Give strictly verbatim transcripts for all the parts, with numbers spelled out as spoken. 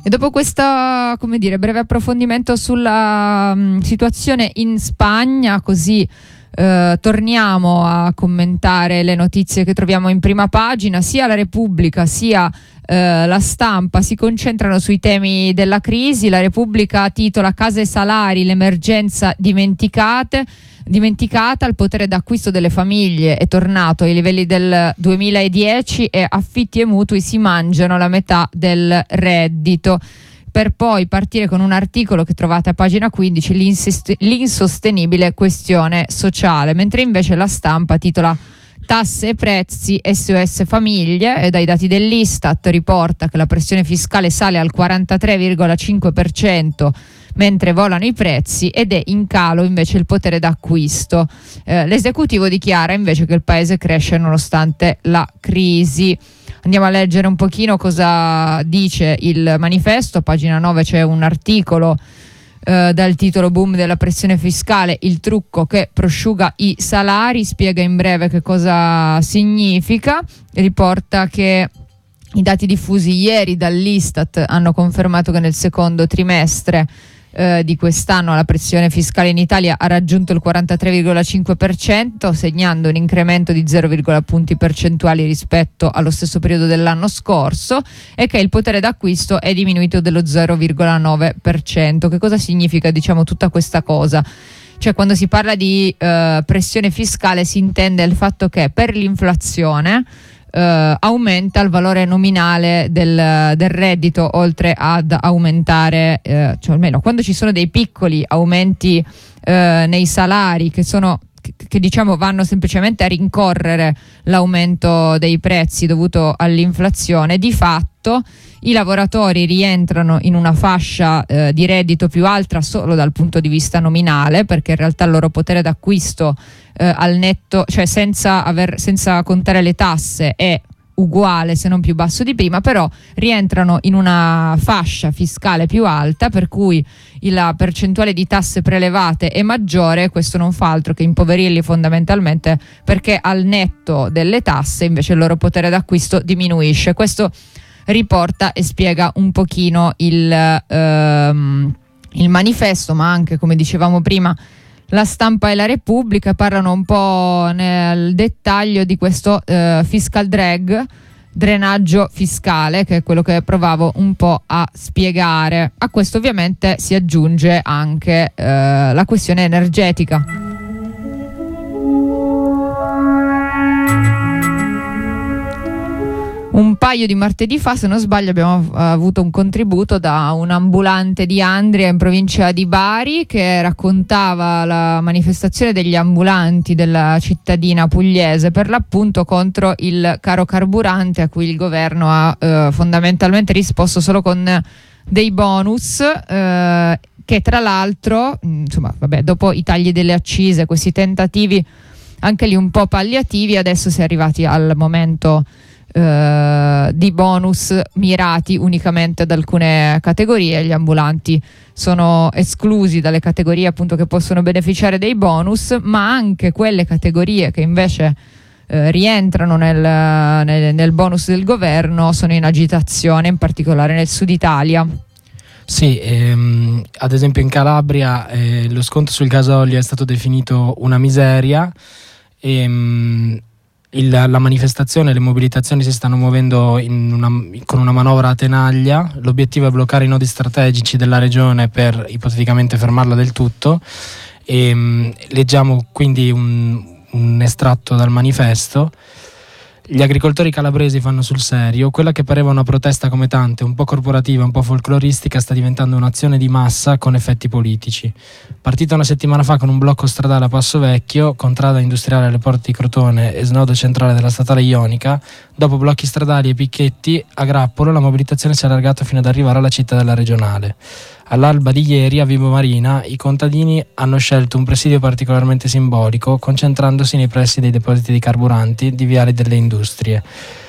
E dopo questo, come dire, breve approfondimento sulla um, situazione in Spagna, così uh, torniamo a commentare le notizie che troviamo in prima pagina. Sia la Repubblica sia uh, la Stampa si concentrano sui temi della crisi. La Repubblica titola "Case e salari, l'emergenza dimenticate". Dimenticata, il potere d'acquisto delle famiglie è tornato ai livelli del duemiladieci e affitti e mutui si mangiano la metà del reddito, per poi partire con un articolo che trovate a pagina quindici, l'insostenibile questione sociale, mentre invece la Stampa titola "Tasse e prezzi, S O S famiglie", e dai dati dell'Istat riporta che la pressione fiscale sale al quarantatré virgola cinque per cento mentre volano i prezzi, ed è in calo invece il potere d'acquisto. Eh, l'esecutivo dichiara invece che il paese cresce nonostante la crisi. Andiamo a leggere un pochino cosa dice il manifesto. A pagina nove c'è un articolo eh, dal titolo "Boom della pressione fiscale, il trucco che prosciuga i salari". Spiega in breve che cosa significa. Riporta che i dati diffusi ieri dall'Istat hanno confermato che nel secondo trimestre eh, di quest'anno la pressione fiscale in Italia ha raggiunto il quarantatré virgola cinque per cento, segnando un incremento di zero virgola punti percentuali rispetto allo stesso periodo dell'anno scorso, e che il potere d'acquisto è diminuito dello zero virgola nove per cento. Che cosa significa, diciamo, tutta questa cosa? Cioè, quando si parla di eh, pressione fiscale si intende il fatto che per l'inflazione Uh, aumenta il valore nominale del, del reddito, oltre ad aumentare, uh, cioè almeno quando ci sono dei piccoli aumenti uh, nei salari che sono che, che diciamo vanno semplicemente a rincorrere l'aumento dei prezzi dovuto all'inflazione, di fatto i lavoratori rientrano in una fascia uh, di reddito più alta solo dal punto di vista nominale, perché in realtà il loro potere d'acquisto Uh, al netto, cioè senza, aver, senza contare le tasse, è uguale se non più basso di prima, però rientrano in una fascia fiscale più alta, per cui la percentuale di tasse prelevate è maggiore. Questo non fa altro che impoverirli fondamentalmente, perché al netto delle tasse invece il loro potere d'acquisto diminuisce. Questo riporta e spiega un pochino il, um, il manifesto, ma anche, come dicevamo prima, la Stampa e la Repubblica parlano un po' nel dettaglio di questo uh, fiscal drag, drenaggio fiscale, che è quello che provavo un po' a spiegare. A questo ovviamente si aggiunge anche uh, la questione energetica. Un paio di martedì fa, se non sbaglio, abbiamo avuto un contributo da un ambulante di Andria in provincia di Bari, che raccontava la manifestazione degli ambulanti della cittadina pugliese, per l'appunto contro il caro carburante, a cui il governo ha eh, fondamentalmente risposto solo con dei bonus, eh, che tra l'altro, insomma, vabbè, dopo i tagli delle accise, questi tentativi anche lì un po' palliativi, adesso si è arrivati al momento Uh, di bonus mirati unicamente ad alcune categorie. Gli ambulanti sono esclusi dalle categorie appunto che possono beneficiare dei bonus, ma anche quelle categorie che invece uh, rientrano nel, nel, nel bonus del governo sono in agitazione, in particolare nel sud Italia. Sì, ehm, ad esempio in Calabria eh, lo sconto sul gasolio è stato definito una miseria. ehm, Il, la manifestazione e le mobilitazioni si stanno muovendo in una, con una manovra a tenaglia. L'obiettivo è bloccare i nodi strategici della regione per ipoteticamente fermarla del tutto. E, mh, leggiamo quindi un, un estratto dal manifesto. Gli agricoltori calabresi fanno sul serio. Quella che pareva una protesta come tante, un po' corporativa, un po' folcloristica, sta diventando un'azione di massa con effetti politici. Partita una settimana fa con un blocco stradale a Passo Vecchio, contrada industriale alle porte di Crotone e snodo centrale della statale ionica, dopo blocchi stradali e picchetti a Grappolo la mobilitazione si è allargata fino ad arrivare alla città della regionale. All'alba di ieri a Vibo Marina i contadini hanno scelto un presidio particolarmente simbolico, concentrandosi nei pressi dei depositi di carburanti di Viale delle Industrie.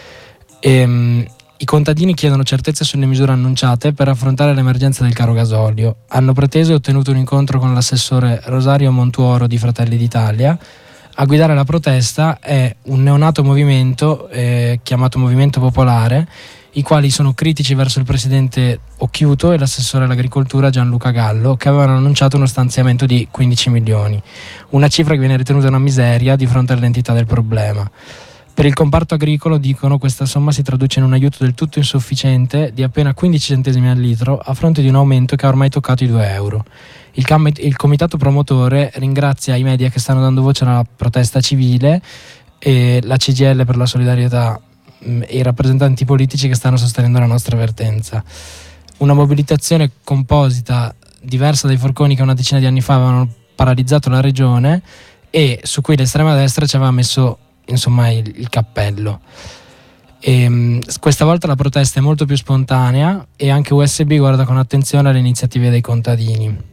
E, I contadini chiedono certezze sulle misure annunciate per affrontare l'emergenza del caro gasolio. Hanno preteso e ottenuto un incontro con l'assessore Rosario Montuoro di Fratelli d'Italia. A guidare la protesta è un neonato movimento eh, chiamato Movimento Popolare, i quali sono critici verso il presidente Occhiuto e l'assessore all'agricoltura Gianluca Gallo, che avevano annunciato uno stanziamento di quindici milioni, una cifra che viene ritenuta una miseria di fronte all'entità del problema. Per il comparto agricolo, dicono, questa somma si traduce in un aiuto del tutto insufficiente di appena quindici centesimi al litro, a fronte di un aumento che ha ormai toccato i due euro. Il, cam- il comitato promotore ringrazia i media che stanno dando voce alla protesta civile e la C G I L per la solidarietà mh, e i rappresentanti politici che stanno sostenendo la nostra vertenza. Una mobilitazione composita diversa dai forconi che una decina di anni fa avevano paralizzato la regione e su cui l'estrema destra ci aveva messo insomma il, il cappello. E, mh, questa volta la protesta è molto più spontanea e anche U S B guarda con attenzione alle iniziative dei contadini.